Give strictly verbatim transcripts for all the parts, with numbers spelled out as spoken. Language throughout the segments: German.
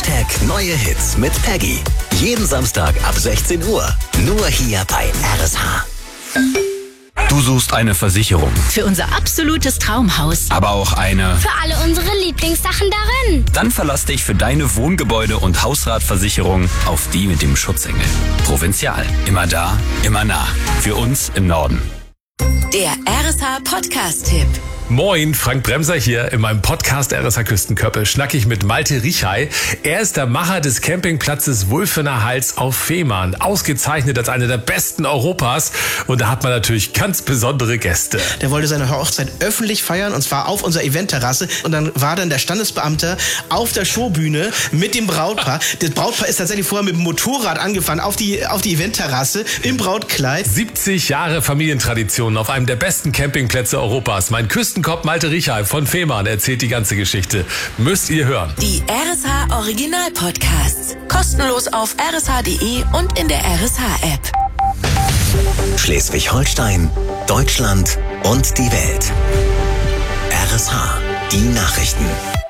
Hashtag Neue Hits mit Peggy. Jeden Samstag ab sechzehn Uhr. Nur hier bei R S H. Du suchst eine Versicherung. Für unser absolutes Traumhaus. Aber auch eine... Für alle unsere Lieblingssachen darin. Dann verlass dich für deine Wohngebäude- und Hausratversicherung auf die mit dem Schutzengel. Provinzial. Immer da, immer nah. Für uns im Norden. Der R S H Podcast-Tipp. Moin, Frank Bremser hier. In meinem Podcast R S H Küstenkörper schnacke ich mit Malte Richay. Er ist der Macher des Campingplatzes Wulfener Hals auf Fehmarn. Ausgezeichnet als einer der besten Europas. Und da hat man natürlich ganz besondere Gäste. Der wollte seine Hochzeit öffentlich feiern, und zwar auf unserer Eventterrasse. Und dann war dann der Standesbeamte auf der Showbühne mit dem Brautpaar. Das Brautpaar ist tatsächlich vorher mit dem Motorrad angefahren auf die, auf die Eventterrasse im Brautkleid. siebzig Jahre Familientradition auf einem der besten Campingplätze Europas. Mein Küstenkopf Malte Richay von Fehmarn erzählt die ganze Geschichte. Müsst ihr hören. Die R S H Original Podcasts. Kostenlos auf r s h punkt d e und in der R S H-App. Schleswig-Holstein, Deutschland und die Welt. R S H, die Nachrichten.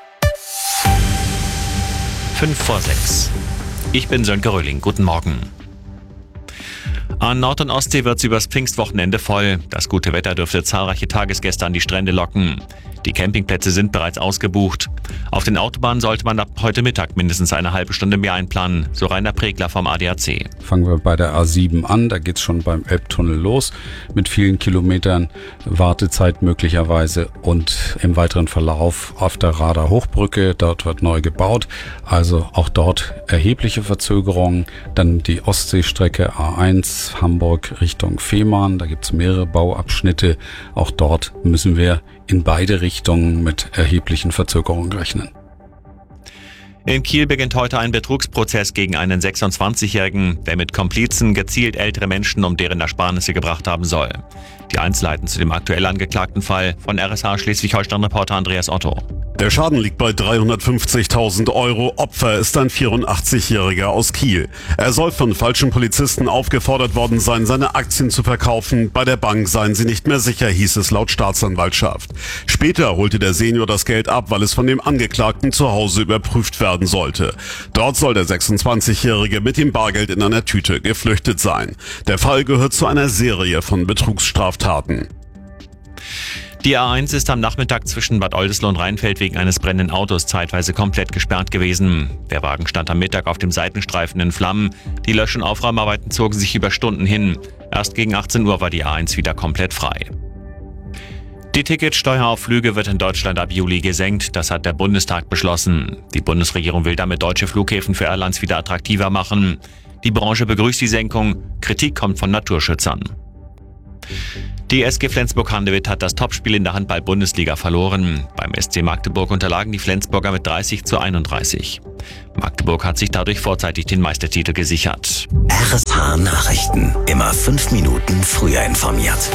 Fünf vor sechs. Ich bin Sönke Röhling. Guten Morgen. An Nord- und Ostsee wird es übers Pfingstwochenende voll. Das gute Wetter dürfte zahlreiche Tagesgäste an die Strände locken. Die Campingplätze sind bereits ausgebucht. Auf den Autobahnen sollte man ab heute Mittag mindestens eine halbe Stunde mehr einplanen, so Rainer Pregler vom A D A C. Fangen wir bei der A sieben an, da geht's schon beim Elbtunnel los, mit vielen Kilometern Wartezeit möglicherweise, und im weiteren Verlauf auf der Rader Hochbrücke, dort wird neu gebaut, also auch dort erhebliche Verzögerungen. Dann die Ostseestrecke A eins Hamburg Richtung Fehmarn, da gibt's mehrere Bauabschnitte, auch dort müssen wir in beide Richtungen mit erheblichen Verzögerungen rechnen. In Kiel beginnt heute ein Betrugsprozess gegen einen sechsundzwanzigjährigen, der mit Komplizen gezielt ältere Menschen um deren Ersparnisse gebracht haben soll. Die Einzelheiten zu dem aktuell angeklagten Fall von R S H Schleswig-Holstein-Reporter Andreas Otto. Der Schaden liegt bei dreihundertfünfzigtausend Euro. Opfer ist ein vierundachtzigjähriger aus Kiel. Er soll von falschen Polizisten aufgefordert worden sein, seine Aktien zu verkaufen. Bei der Bank seien sie nicht mehr sicher, hieß es laut Staatsanwaltschaft. Später holte der Senior das Geld ab, weil es von dem Angeklagten zu Hause überprüft werden sollte. Dort soll der sechsundzwanzigjährige mit dem Bargeld in einer Tüte geflüchtet sein. Der Fall gehört zu einer Serie von Betrugsstraftaten. Die A eins ist am Nachmittag zwischen Bad Oldesloe und Rheinfeld wegen eines brennenden Autos zeitweise komplett gesperrt gewesen. Der Wagen stand am Mittag auf dem Seitenstreifen in Flammen. Die Lösch- und Aufräumarbeiten zogen sich über Stunden hin. Erst gegen achtzehn Uhr war die A eins wieder komplett frei. Die Ticketsteuer auf Flüge wird in Deutschland ab Juli gesenkt. Das hat der Bundestag beschlossen. Die Bundesregierung will damit deutsche Flughäfen für Airlines wieder attraktiver machen. Die Branche begrüßt die Senkung. Kritik kommt von Naturschützern. Die S G Flensburg-Handewitt hat das Topspiel in der Handball-Bundesliga verloren. Beim S C Magdeburg unterlagen die Flensburger mit dreißig zu einunddreißig. Magdeburg hat sich dadurch vorzeitig den Meistertitel gesichert. R S H Nachrichten. Immer fünf Minuten früher informiert.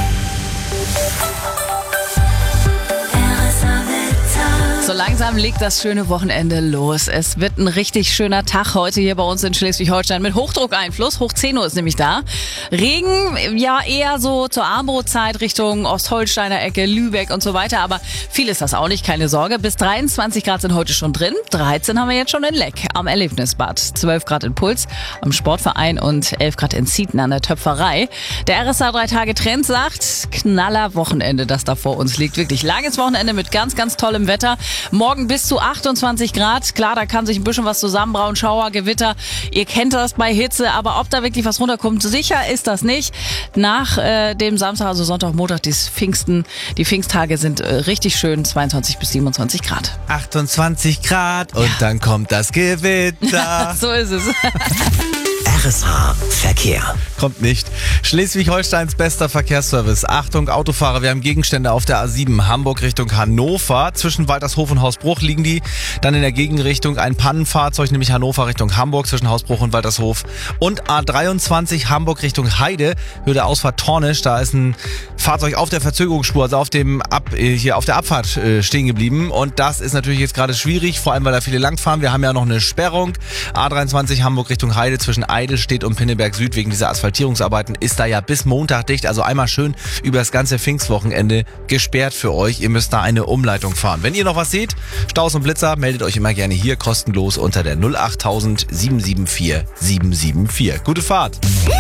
So langsam legt das schöne Wochenende los. Es wird ein richtig schöner Tag heute hier bei uns in Schleswig-Holstein mit Hochdruckeinfluss. Hoch zehn Uhr ist nämlich da. Regen, ja eher so zur Abendbrotzeit Richtung Ostholsteiner Ecke, Lübeck und so weiter. Aber viel ist das auch nicht, keine Sorge. Bis dreiundzwanzig Grad sind heute schon drin. dreizehn haben wir jetzt schon in Leck am Erlebnisbad. zwölf Grad in Puls am Sportverein und elf Grad in Zieten an der Töpferei. Der R S H drei Tage Trend sagt, knaller Wochenende, das da vor uns liegt. Wirklich langes Wochenende mit ganz, ganz tollem Wetter. Morgen bis zu achtundzwanzig Grad. Klar, da kann sich ein bisschen was zusammenbrauen. Schauer, Gewitter. Ihr kennt das bei Hitze. Aber ob da wirklich was runterkommt, sicher ist das nicht. Nach äh, dem Samstag, also Sonntag, Montag, die Pfingsten, die Pfingsttage sind äh, richtig schön. zweiundzwanzig bis siebenundzwanzig Grad. achtundzwanzig Grad und ja. Dann kommt das Gewitter. So ist es. R S H Verkehr. Kommt nicht. Schleswig-Holsteins bester Verkehrsservice. Achtung, Autofahrer, wir haben Gegenstände auf der A sieben Hamburg Richtung Hannover. Zwischen Waltershof und Hausbruch liegen die. Dann in der Gegenrichtung ein Pannenfahrzeug, nämlich Hannover Richtung Hamburg zwischen Hausbruch und Waltershof. Und A dreiundzwanzig Hamburg Richtung Heide, Höhe Ausfahrt Tornisch. Da ist ein Fahrzeug auf der Verzögerungsspur, also auf dem Ab, hier auf der Abfahrt äh, stehen geblieben. Und das ist natürlich jetzt gerade schwierig, vor allem weil da viele langfahren. Wir haben ja noch eine Sperrung. A dreiundzwanzig Hamburg Richtung Heide zwischen Eidel Eidelstedt und Pinneberg Süd wegen dieser Asphaltierungsarbeiten ist da ja bis Montag dicht. Also einmal schön über das ganze Pfingstwochenende gesperrt für euch. Ihr müsst da eine Umleitung fahren. Wenn ihr noch was seht, Staus und Blitzer, meldet euch immer gerne hier kostenlos unter der null achttausend sieben sieben vier sieben sieben vier. Gute Fahrt!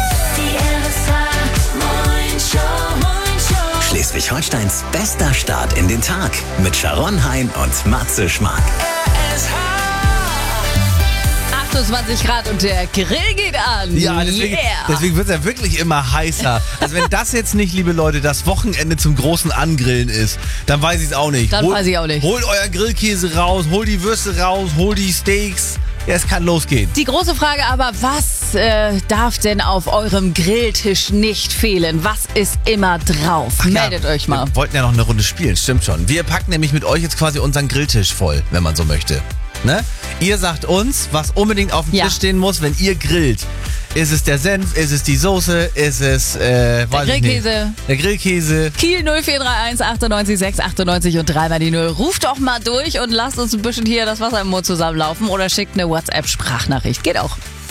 Schleswig-Holsteins bester Start in den Tag mit Sharon Hein und Matze Schmark. achtundzwanzig Grad und der Grill geht an. Ja, deswegen, yeah. deswegen wird es ja wirklich immer heißer. Also wenn das jetzt nicht, liebe Leute, das Wochenende zum großen Angrillen ist, dann weiß ich es auch nicht. Dann Hol, weiß ich auch nicht. Holt euer Grillkäse raus, holt die Würste raus, holt die Steaks. Ja, es kann losgehen. Die große Frage aber, was äh, darf denn auf eurem Grilltisch nicht fehlen? Was ist immer drauf? Ach Meldet ja, euch mal. Wir wollten ja noch eine Runde spielen, stimmt schon. Wir packen nämlich mit euch jetzt quasi unseren Grilltisch voll, wenn man so möchte. Ne? Ihr sagt uns, was unbedingt auf dem Ja. Tisch stehen muss, wenn ihr grillt. Ist es der Senf? Ist es die Soße? Ist es äh, weiß ich nicht. Grillkäse. Der Grillkäse. Kiel null vier drei eins achtundneunzig sechs achtundneunzig und dreimal die Null. Ruft doch mal durch und lasst uns ein bisschen hier das Wasser im Mund zusammenlaufen oder schickt eine WhatsApp-Sprachnachricht. Geht auch.